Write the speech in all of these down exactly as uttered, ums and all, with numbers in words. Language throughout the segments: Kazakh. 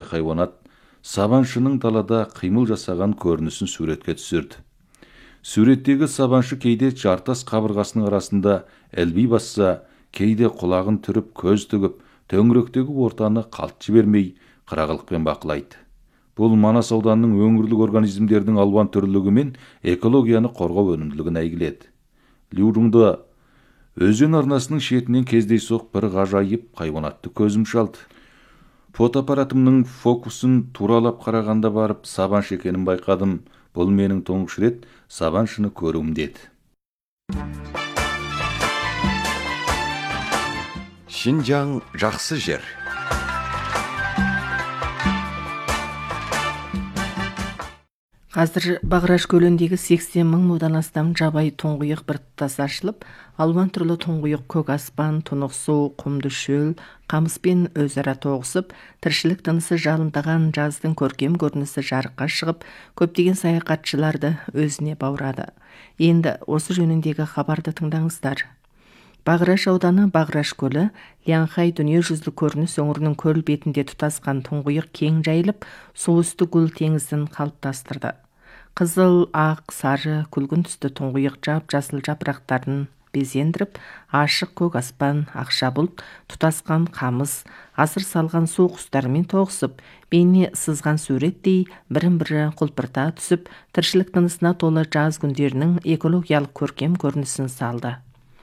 хайванат сабаншының далада қимыл жасаған көрінісін суретке түсірді. Суреттегі сабаншы кейде жартас қабырғасының арасында әлби басса, кейде құлағын түріп көз тігіп, төңіректегі ортаны қалт жібермей қырағылықпен бақылайды. Бұл Манас ауданының өңірлік организмдердің алуан түрлілігі мен экологияны қорғау өнімділігін әйгіледі. Люрунда өзен арнасының шетінен кездейсоқ бір ғажайып хайванатты көзім шалды. Фотоаппаратымның фокусын туралап қарағанда барып сабаншы екенін байқадым. Бұл менің тұңғыш рет сабаншыны көруім деді. Шинжаң жақсы жер. Қазір Бағраш көліндегі сексен мың мыңдан астам жабайы тұңғиық біртұтас ашылып, алуан түрлі тұңғиық көк аспан, тұнық су, құмды шөл, қамыспен өзара тоғысып, тіршілік тынысы жалындаған жаздың көркем көрінісі жарыққа шығып, көптеген саяхатшыларды өзіне баурады. Енді осы жөніндегі хабарды тыңдаңыздар. Бағраш ауданы Бағраш көлі Лянхай дүниежүзілік көрініс өңірінің көл бетінде тұтасқан тұңғиық кең жайылып, су үсті гүл теңізін қалыптастырды. Қызыл, ақ, сары, күлгін түсті тұңғиық жап-жасыл жапырақтарын безендіріп, ашық көк аспан, ақша бұлт, тұтасқан қамыс, асыр салған су құстарымен тоғысып, бейне сызған суреттей бірін-бірі құлпырта түсіп, тіршілік тынысына толы жаз күндерінің экологиялық көркем көрінісін салды.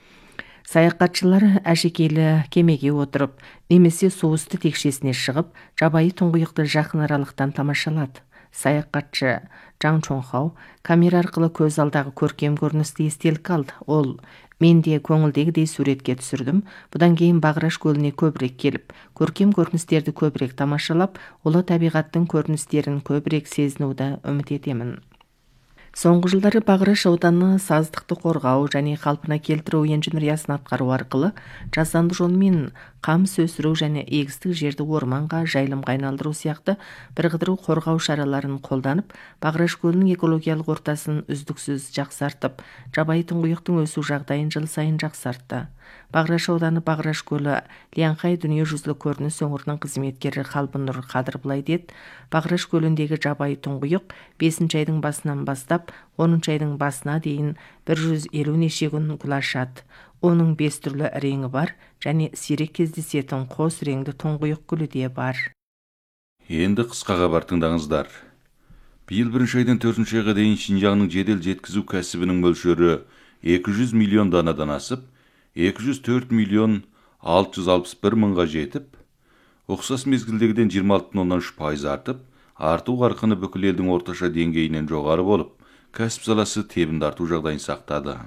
Саяхатшылар әшекейлі кемеге отырып, немесе су үсті текшесіне шығып, жабайы тұңғиықты жақын аралықтан тамашалады. Саяхатшы Жаң Чонхау камера арқылы көз алдағы көркем көріністі естелік алды. Ол: мен де көңілдегідей суретке түсірдім. Бұдан кейін Бағраш көліне көбірек келіп, көркем көріністерді көбірек тамашалап, ұлы табиғаттың көріністерін көбірек сезінуді үміт етемін. Соңғы жылдары Бағраш ауданы саздықты қорғау және қалпына келтіру инженериясын атқару арқылы жасанды жолмен қамыс өсіру және егістік жерді орманға, жайылымға айналдыру сияқты бірқыдыру қорғау шараларын қолданып, Бағраш көлінің экологиялық ортасын үздіксіз жақсартып, жабайы тұңғиықтың өсу жағдайын жыл сайын жақсартты. Бағраш ауданы Бағраш көлі Лянхай дүниежүзілік көрініс өңірінің қызметкері Қалбынұр Қадыр былай деді: Бағраш көліндегі жабайы тұңғиық бесінші айдың басынан бастап оныншы айдың басына дейін бір жүз елу неше күн гүл ашады. Оның бес түрлі реңі бар және сирек кездесетін қос реңді тұңғиық гүлі де бар. Енді қысқа хабар тыңдаңыздар. Биыл бірінші айдан төртінші айға дейін Шинжаңның жедел жеткізу кәсібінің мөлшері екі жүз миллион данадан асып, екі жүз төрт миллион алты жүз алпыс бір мыңға жетіп, ұқсас мезгілдегіден жиырма алты бүтін оннан үш пайыз артып, арту қарқыны бүкіл елдің орташа деңгейінен жоғары болып, кәсіп саласы тебінді арту жағдайын сақтады.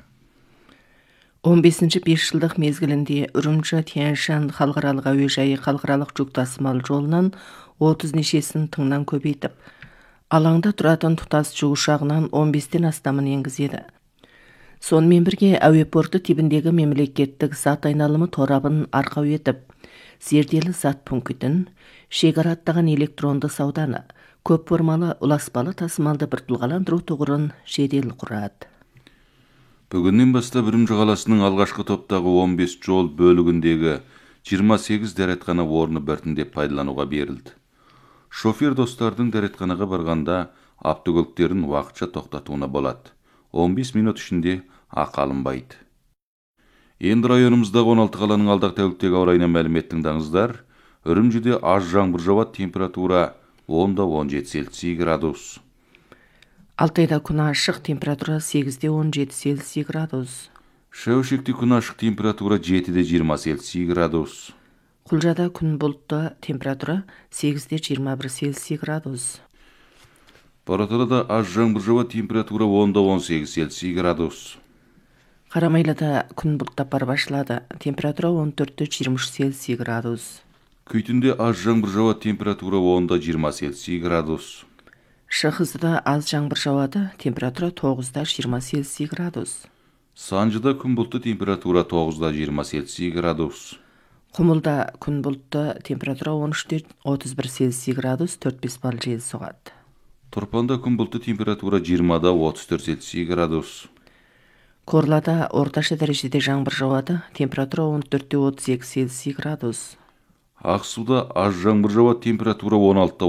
он бесінші бесжылдық мезгілінде Үрімжі Тянь-Шань халықаралық әуежайы халықаралық жүк тасымал жолынан отыз нешесін тыңнан көбейтіп, алаңда тұратын тұтас жүк ұшағынан он бестен астамын енгізеді. Сонымен бірге әуе порты типіндегі мемлекеттік зат айналымы торабын арқау етіп, зерделі зат пунктін, шекара аттаған электронды сауданы, көп формалы ұласпалы тасымалды біртұлғаландыру тұғырын жедел құрады. Бүгіннен бастап Үрімжі қаласының алғашқы топтағы он бес жол бөлігіндегі жиырма сегіз дәретхана орны біртіндеп пайдалануға берілді. Шофер достардың дәретханаға барғанда автокөліктерін уақытша тоқтатуына болады. он бес минут ішінде ақы алынбайды. Енді районымыздағы он алты қаланың алдағы тәуліктегі ауа райына мәлімет тыңдаңыздар. Үрімжіде аз жаңбыр жауады, температура онда он жеті Цельсий градус. Алтайда күн ашық, температура сегізде он жеті Цельсий градус. Шәуішекте күн ашық, температура жетіде жиырма Цельсий градус. Құлжада күн бұлтты, температура сегізде жиырма бір Цельсий градус. Бараталада аз жаңбыр жауады, температура онда он сегіз Цельсий градус. Қарамайлада күн бұлттап бар башылады, температура он төртте жиырма үш Цельсий градус. Күйтінде аз жаңбыр жауады, температура онда жиырма Цельсий градус. Шығызда аз жаңбыр жауады, температура тоғызда жиырма Цельсий градус. Санжыда күн бұлтты, температура тоғызда жиырма Цельсий градус. Құмылда күн бұлтты, температура он үште отыз бір Цельсий градус, төрт бес балл жел соғады. Тұрпанда күн бұлтты, температура жиырмада отыз төрт Цельсий градус. Корлада орташа дәрежеде жаңбыр жауады, температура он төртте отыз екі Цельсий градус. Ақсуда аз жаңбыр жауады, температура он алтыда